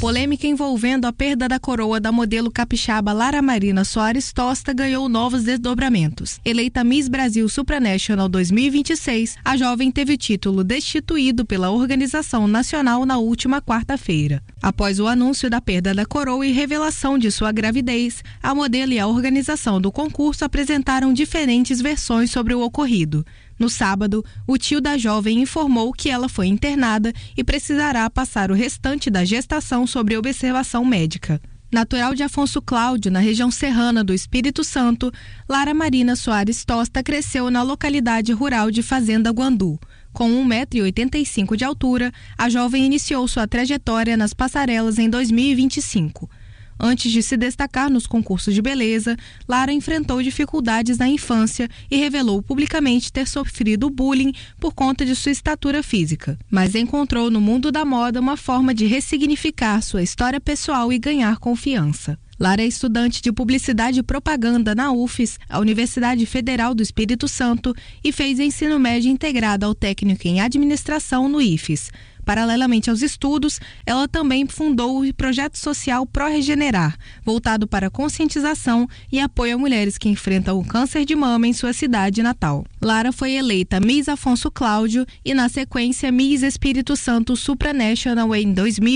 polêmica envolvendo a perda da coroa da modelo capixaba Lara Marina Soares Tosta ganhou novos desdobramentos. Eleita Miss Brasil Supranational 2026, a jovem teve título destituído pela organização nacional na última quarta-feira. Após o anúncio da perda da coroa e revelação de sua gravidez, a modelo e a organização do concurso apresentaram diferentes versões sobre o ocorrido. No sábado, o tio da jovem informou que ela foi internada e precisará passar o restante da gestação sob observação médica. Natural de Afonso Cláudio, na região serrana do Espírito Santo, Lara Marina Soares Tosta cresceu na localidade rural de Fazenda Guandu. Com 1,85 m de altura, a jovem iniciou sua trajetória nas passarelas em 2025. Antes de se destacar nos concursos de beleza, Lara enfrentou dificuldades na infância e revelou publicamente ter sofrido bullying por conta de sua estatura física, mas encontrou no mundo da moda uma forma de ressignificar sua história pessoal e ganhar confiança. Lara é estudante de Publicidade e Propaganda na UFES, a Universidade Federal do Espírito Santo, e fez ensino médio integrado ao técnico em Administração no IFES. Paralelamente aos estudos, ela também fundou o projeto social Pró-Regenerar, voltado para conscientização e apoio a mulheres que enfrentam o câncer de mama em sua cidade natal. Lara foi eleita Miss Afonso Cláudio e, na sequência, Miss Espírito Santo Supranational em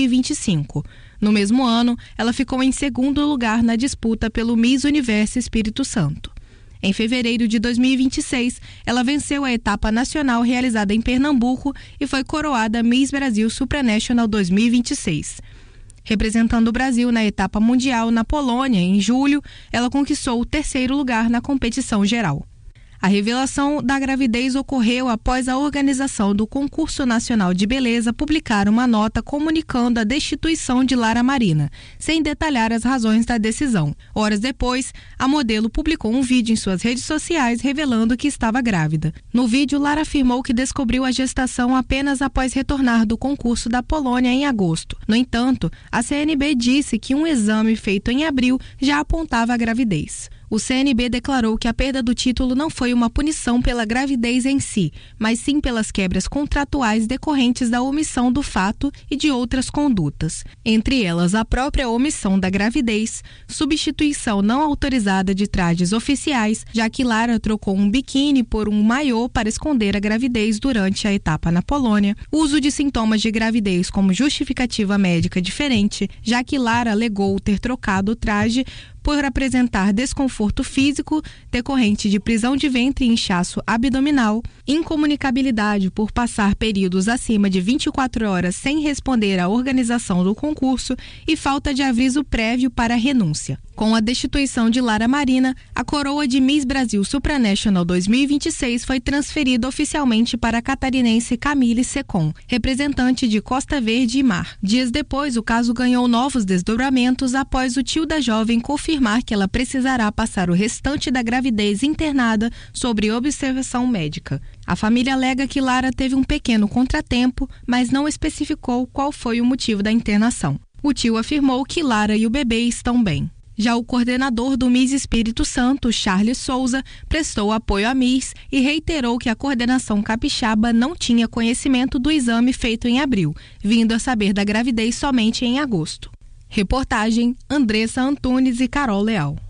2025. No mesmo ano, ela ficou em segundo lugar na disputa pelo Miss Universo Espírito Santo. Em fevereiro de 2026, ela venceu a etapa nacional realizada em Pernambuco e foi coroada Miss Brasil Supranational 2026. Representando o Brasil na etapa mundial na Polônia, em julho, ela conquistou o 3º lugar na competição geral. A revelação da gravidez ocorreu após a organização do Concurso Nacional de Beleza publicar uma nota comunicando a destituição de Lara Marina, sem detalhar as razões da decisão. Horas depois, a modelo publicou um vídeo em suas redes sociais revelando que estava grávida. No vídeo, Lara afirmou que descobriu a gestação apenas após retornar do concurso da Polônia em agosto. No entanto, a CNB disse que um exame feito em abril já apontava a gravidez. O CNB declarou que a perda do título não foi uma punição pela gravidez em si, mas sim pelas quebras contratuais decorrentes da omissão do fato e de outras condutas, entre elas a própria omissão da gravidez, substituição não autorizada de trajes oficiais, já que Lara trocou um biquíni por um maiô para esconder a gravidez durante a etapa na Polônia, uso de sintomas de gravidez como justificativa médica diferente, já que Lara alegou ter trocado o traje por apresentar desconforto físico decorrente de prisão de ventre e inchaço abdominal, incomunicabilidade por passar períodos acima de 24 horas sem responder à organização do concurso e falta de aviso prévio para a renúncia. Com a destituição de Lara Marina, a coroa de Miss Brasil Supranational 2026 foi transferida oficialmente para a catarinense Camille Secom, representante de Costa Verde e Mar. Dias depois, o caso ganhou novos desdobramentos após o tio da jovem confirmar que ela precisará passar o restante da gravidez internada sob observação médica. A família alega que Lara teve um pequeno contratempo, mas não especificou qual foi o motivo da internação. O tio afirmou que Lara e o bebê estão bem. Já o coordenador do Miss Espírito Santo, Charles Souza, prestou apoio à Miss e reiterou que a coordenação capixaba não tinha conhecimento do exame feito em abril, vindo a saber da gravidez somente em agosto. Reportagem Andressa Antunes e Carol Leal.